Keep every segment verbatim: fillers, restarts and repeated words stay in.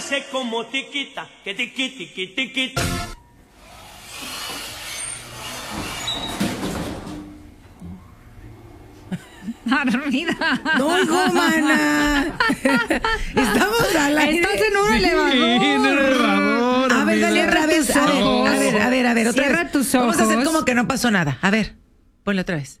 hace como tiquita, que tiqui, tiqui, tiquita. Dormida. No oigo, mana. Estamos al aire. Estás en un elevador. Sí, en un elevador. A ver, dale otra vez. A ver, a ver, a ver, a ver, otra Cierra vez. tus Vamos a hacer ojos. como que no pasó nada. A ver, ponle otra vez.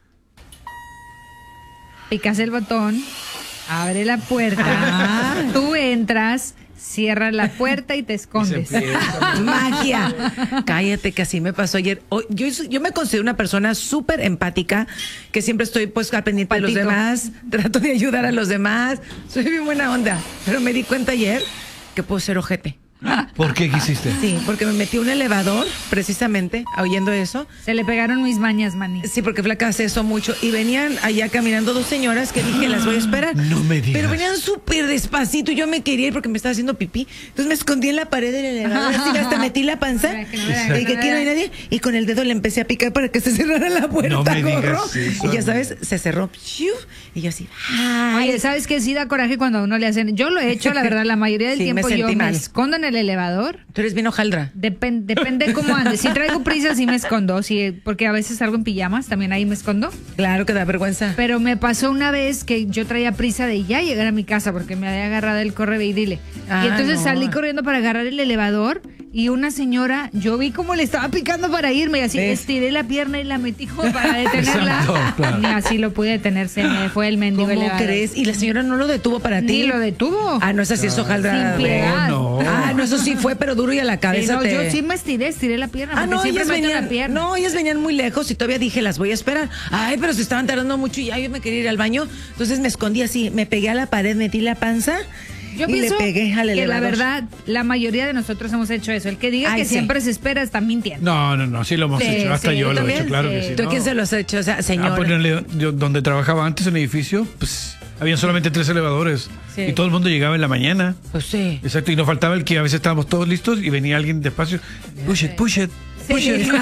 Picas el botón, abre la puerta, Ah. tú entras, cierras la puerta y te escondes. Magia. Cállate, que así me pasó ayer. Hoy- Yo, yo me considero una persona súper empática, que siempre estoy pues al pendiente de los Patito. demás, trato de ayudar a los demás. Soy bien buena onda. Pero me di cuenta ayer que puedo ser ojete. ¿Por qué quisiste? Sí, porque me metí a un elevador, precisamente, oyendo eso. Se le pegaron mis mañas, Manny. Sí, porque Flaca hace eso mucho. Y venían allá caminando dos señoras que dije, las voy a esperar. No me digas. Pero venían súper despacito y yo me quería ir porque me estaba haciendo pipí. Entonces me escondí en la pared del elevador, así hasta metí la panza. Para que no vean, Y que que no aquí no hay vean. nadie. Y con el dedo le empecé a picar para que se cerrara la puerta. No me digas gorro. eso. Y ya sabes, se cerró. ¡Shiu! Y yo así, ¡ay! Oye, ¿sabes qué? Sí da coraje cuando a uno le hacen. Yo lo he hecho, la verdad, la mayoría del Sí, me tiempo yo sentí me mal. escondo en el elevador. Tú eres bien hojaldra. Depen- depende cómo andes. Si traigo prisa, sí me escondo. Sí, porque a veces salgo en pijamas, también ahí me escondo. Claro que da vergüenza. Pero me pasó una vez que yo traía prisa de ya llegar a mi casa porque me había agarrado el corre y dile. Ah, y entonces no. salí corriendo para agarrar el elevador y una señora, yo vi cómo le estaba picando para irme y así ¿Ves? estiré la pierna y la metí como para detenerla. Exacto, claro. Y así lo pude detener, se me fue el mendigo ¿Cómo elevador. crees? Y la señora no lo detuvo para ti. Ni lo detuvo. Ah, no, esa sí es hojaldra. Sin piedad. No, no. Ah, no, eso sí fue, pero duro y a la Sí, cabeza no, te... yo sí me estiré, estiré la pierna. Ah, porque no, siempre ellas meto venían, la pierna. no, ellas venían muy lejos y todavía dije, las voy a esperar. Ay, pero se estaban tardando mucho y ya yo me quería ir al baño. Entonces me escondí así, me pegué a la pared, metí la panza Yo y le pienso pegué al que elevador. la verdad, la mayoría de nosotros hemos hecho eso. El que diga Ay, que sí. siempre se espera está mintiendo. No, no, no, sí lo hemos Sí, hecho. Hasta sí, yo ¿tú lo he también? hecho, claro Sí. que sí. ¿Tú a ¿no? quién se lo has hecho? O sea, señora. Ah, pues, en el- yo, donde trabajaba antes en el edificio, pues habían solamente tres elevadores. Sí. Y todo el mundo llegaba en la mañana. Pues sí. Exacto, y nos faltaba el que a veces estábamos todos listos y venía alguien despacio. Push it, push it, push Sí. it.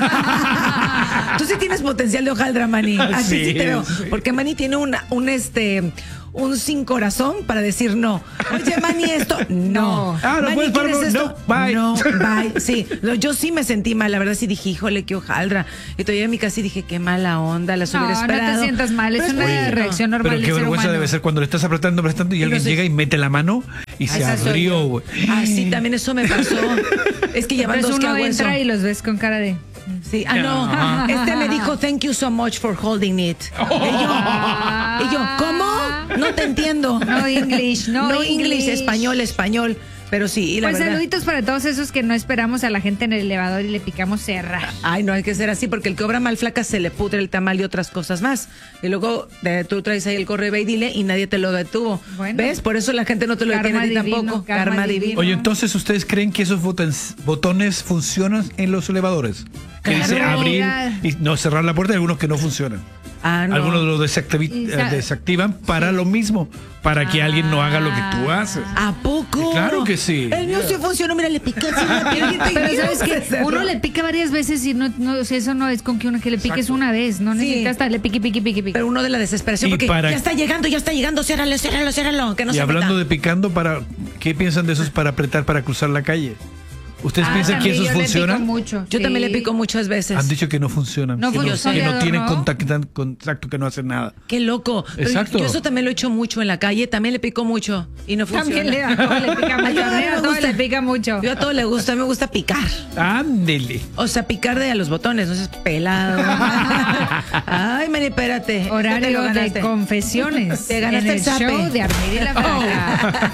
Tú sí tienes potencial de hojaldra, Manny. Así sí, Sí, te veo. sí. Porque Manny tiene una, un este, un sin corazón para decir no. Oye, Manny, esto, no. Ah, ¿no Manny, puedes parar? ¿quieres No, esto? bye. No, bye. Sí, no, yo sí me sentí mal. La verdad sí dije, híjole, qué hojaldra. Y todavía en mi casa dije, qué mala onda, las hubiera No, no esperado. te sientas mal, es Pero una bueno. reacción normal Pero del qué ser vergüenza humano. debe ser cuando le estás apretando, apretando y alguien sé. llega y mete la mano y se Esa soy abrió, yo. güey. Ah, sí, también eso me pasó. Es que ya van Entonces dos que uno hago eso. entra y los ves con cara de... Sí, ah, no. Ajá. Este me dijo, thank you so much for holding it. Y, yo, y yo, ¿cómo? No te entiendo. No English, no No English, English. español, español. Pero sí, y la Pues verdad. saluditos para todos esos que no esperamos a la gente en el elevador y le picamos cerra. Ay, no hay que ser así porque el que obra mal flaca se le putre el tamal y otras cosas más. Y luego eh, tú traes ahí el correo ve y dile y nadie te lo detuvo. Bueno. ¿Ves? Por eso la gente no te lo Karma detiene a ti divino, tampoco. karma Karma, divino. divino. Oye, entonces, ¿ustedes creen que esos botones, botones funcionan en los elevadores? Que Claro. dice abrir Mira. y no cerrar la puerta, hay algunos que no funcionan. Ah, no. Algunos los desactivi- Y eh, sa- desactivan para lo mismo, para que alguien no haga lo que tú haces. ¿A poco? Claro que sí. El mío sí funcionó. Mira, le pica así la piernita y Pero mira, sabes se que cerró. uno le pica varias veces y no, no o sea, eso no es con que uno que le piques una vez, no Sí. necesitas estarle pique, pique, pique, pique. Pero uno de la desesperación Y porque para- ya está llegando, ya está llegando, ciérralo, ciérralo, ciérralo, que no Y se hablando meta. de picando, para ¿qué piensan de esos para apretar para cruzar la calle? ¿Ustedes Ah, piensan que también esos yo le pico funcionan? mucho, Yo sí. también le pico muchas veces. Han dicho que no funcionan. No que, funciona, que no tienen ¿no? contacto, contacto, que no hacen nada. Qué loco. Pero Exacto. Yo eso también lo he hecho mucho en la calle, también le pico mucho y no funciona. También le, a todo le pica mucho, Ay, a mí a me todo gusta. le pica mucho. Yo a todo le gusta, a mí me gusta picar. Ándele. O sea, picar de a los botones, no seas pelado. Ay, Mani, espérate. Ya te lo Horario de ganaste. confesiones Te ganaste en el el zape. show de Armida y la Franca.